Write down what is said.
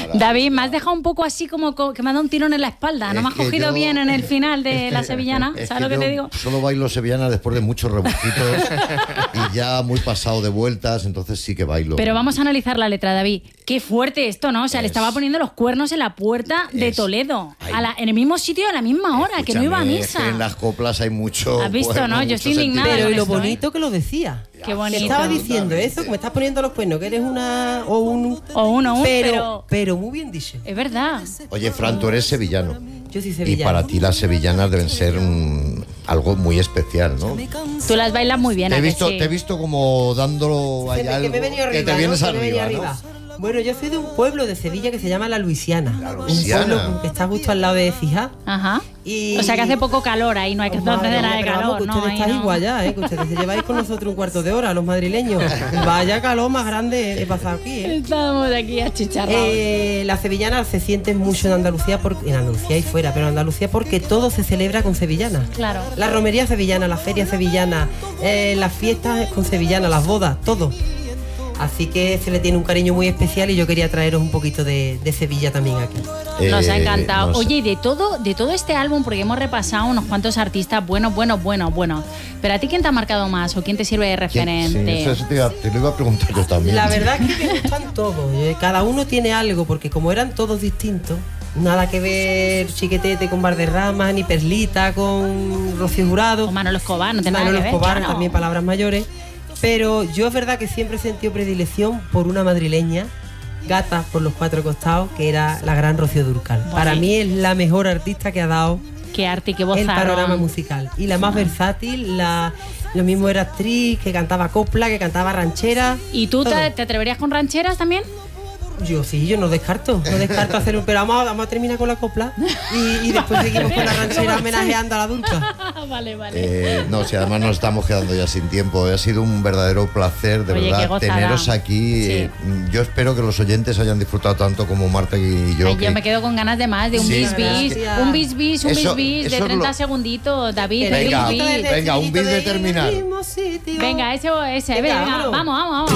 David, me has dejado un poco así como que me ha dado un tirón en la espalda. No me has cogido bien en el final de la sevillana. ¿Sabes lo que te digo? Solo bailo sevillana después de muchos rebujitos y ya muy pasado de vueltas, entonces sí que bailo. Pero vamos a analizar la letra, David. Qué fuerte esto, ¿no? O sea, le estaba poniendo los cuernos en la puerta de Toledo. En el mismo sitio a la misma hora, que no iba a misa. Es que en las coplas hay mucho. ¿Has visto, no? Yo estoy indignada. Pero lo bonito que lo decía. Qué bonito. Estaba diciendo eso, que me estás poniendo los cuernos, que eres una o un... Pero muy bien dicho. Es verdad. Oye, Fran, tú eres sevillano. Yo soy sevillano. Y para ti las sevillanas deben ser algo muy especial, ¿no? Tú las bailas muy bien, Te he visto como dándolo allá. Que me he venido arriba, que te vienes ¿no? arriba, ¿no? Bueno, yo soy de un pueblo de Sevilla que se llama La Luisiana. Un pueblo que está justo al lado de Cijá. Ajá. O sea que hace poco calor ahí, no hay que hacer nada de calor. Que ustedes están igual ya, que ustedes se lleváis con nosotros un cuarto de hora, los madrileños. Vaya calor más grande he pasado aquí, Estamos aquí achicharrados. Las sevillanas se sienten mucho en Andalucía, en Andalucía y fuera, pero en Andalucía porque todo se celebra con sevillanas. Claro. La romería sevillana, la feria sevillana, las fiestas con sevillanas, las bodas, todo. Así que se le tiene un cariño muy especial y yo quería traeros un poquito de Sevilla también aquí. Nos ha encantado. Oye, y de todo este álbum, porque hemos repasado unos cuantos artistas buenos. Pero ¿a ti quién te ha marcado más o quién te sirve de referente? Sí, eso te lo iba a preguntar yo también. La verdad es que me gustan todos. Cada uno tiene algo, porque como eran todos distintos, nada que ver Chiquetete con Valderrama, ni Perlita con Rocío Jurado. O Manolo Escobar, no tiene nada que ver. Manolo Escobar, claro. también palabras mayores. Pero yo es verdad que siempre he sentido predilección por una madrileña, gata por los cuatro costados, que era la gran Rocío Dúrcal. Bueno, para mí es la mejor artista que ha dado qué arte y qué voz el panorama musical. Y la más versátil, lo mismo era actriz, que cantaba copla, que cantaba ranchera. ¿Y tú te atreverías con rancheras también? Yo sí, yo no descarto hacer un... Pero vamos a terminar con la copla y después seguimos con la ranchera homenajeando a la Dúrcal. Vale. No, si además nos estamos quedando ya sin tiempo. Ha sido un verdadero placer, de verdad, teneros aquí. Sí. Yo espero que los oyentes hayan disfrutado tanto como Marta y yo. Yo me quedo con ganas de más, de un bis de 30 segunditos, David. Venga, un bis de terminar. Venga, ese. Venga, vamos.